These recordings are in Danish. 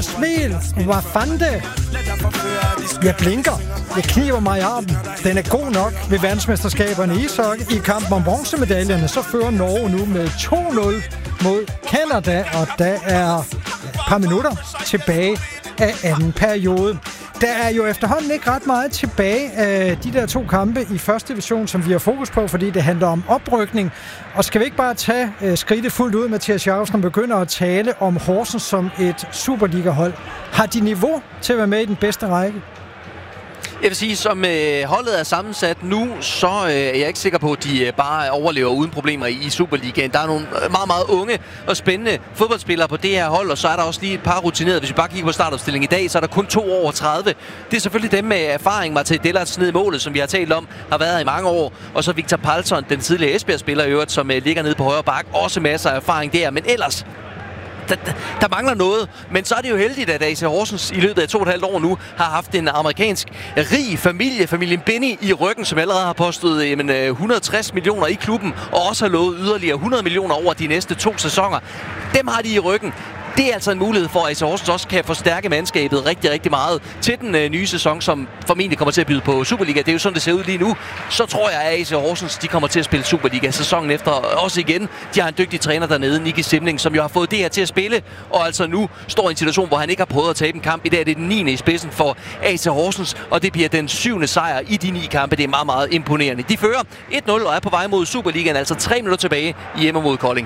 Smil, Wafande. Jeg blinker. Jeg kniber mig i armen. Den er god nok ved verdensmesterskaberne i ishockey. I kampen om bronzemedaljerne, så fører Norge nu med 2-0 mod Canada, og der er et par minutter tilbage af anden periode. Der er jo efterhånden ikke ret meget tilbage af de der 2 kampe i første division, som vi har fokus på, fordi det handler om oprykning. Og skal vi ikke bare tage skridtet fuldt ud, Mathias Jacobsen, og begynder at tale om Horsens som et Superliga-hold? Har de niveau til at være med i den bedste række? Jeg vil sige, som holdet er sammensat nu, så er jeg ikke sikker på, at de bare overlever uden problemer i Superligaen. Der er nogle meget, meget unge og spændende fodboldspillere på det her hold, og så er der også lige et par rutinerede. Hvis vi bare kigger på startopstillingen i dag, så er der kun 2 over 30. Det er selvfølgelig dem med erfaring. Martin Dellarts ned i målet, som vi har talt om, har været her i mange år. Og så Victor Palsson, den tidligere Esbjerg-spiller i øvrigt, som ligger nede på højre bak. Også masser af erfaring der, men ellers der mangler noget, men så er det jo heldigt, at AC Horsens i løbet af 2,5 år nu har haft en amerikansk rig familie, familien Benny, i ryggen, som allerede har postet 160 millioner i klubben, og også har lovet yderligere 100 millioner over de næste 2 sæsoner. Dem har de i ryggen. Det er altså en mulighed for, at AC Horsens også kan forstærke mandskabet rigtig, rigtig meget til den nye sæson, som formentlig kommer til at byde på Superliga. Det er jo sådan, det ser ud lige nu. Så tror jeg, at AC Horsens de kommer til at spille Superliga sæsonen efter. Også igen, de har en dygtig træner dernede, Nicky Simling, som jo har fået det her til at spille, og altså nu står i en situation, hvor han ikke har prøvet at tabe en kamp. I dag er det den 9. i spidsen for AC Horsens, og det bliver den 7. sejr i de 9 kampe. Det er meget, meget imponerende. De fører 1-0 og er på vej mod Superligaen, altså 3 minutter tilbage i mod Kolding.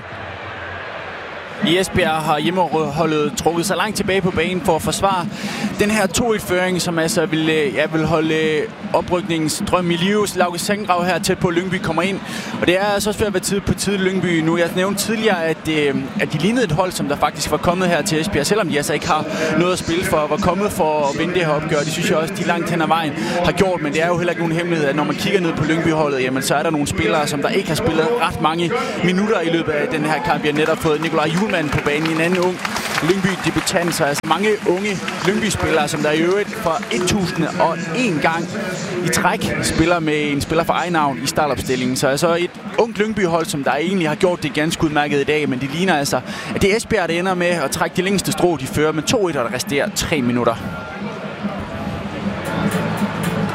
I Esbjerg har hjemmeholdet trukket sig langt tilbage på banen for at forsvare den her 2-1-føring, som altså vil holde oprykningens drøm i live. Lauke Sangrav her tæt på Lyngby kommer ind, og det er altså også ved at være tid på tid Lyngby nu. Jeg nævnte tidligere, at de lignede et hold, som der faktisk var kommet her til Esbjerg, selvom de altså ikke har noget at spille for, var kommet for at vinde det her opgør. Det synes jeg også, de langt hen ad vejen har gjort, men det er jo heller ikke nogen hemmelighed, at når man kigger ned på Lyngby-holdet, jamen så er der nogle spillere, som der ikke har spillet ret mange minutter i løbet af den her kamp. Vi har netop fået Nikolaj Julemand på banen, en anden ung Lyngby-debutant, så altså mange unge Lyngby-spillere, som der i øvrigt for 1001 gang i træk spiller med en spiller for egen navn i startopstillingen. Så altså et ungt Lyngby-hold, som der egentlig har gjort det ganske udmærket i dag, men det ligner altså, at det er Esbjerg, der ender med at trække de længste strå, de fører med 2-1, og der resterer 3 minutter.